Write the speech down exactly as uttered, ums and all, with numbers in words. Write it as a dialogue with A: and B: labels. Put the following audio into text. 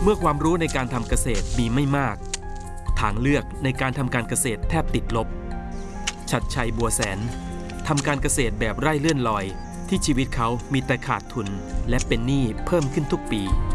A: เมื่อความรู้ในการทำเกษตรมีไม่มากทางเลือกในการทำการเกษตรแทบติดลบชัดชัยบัวแสนทำการเกษตรแบบไร่เลื่อนลอยที่ชีวิตเขามีแต่ขาดทุนและเป็นหนี้เพิ่มขึ้นทุกปี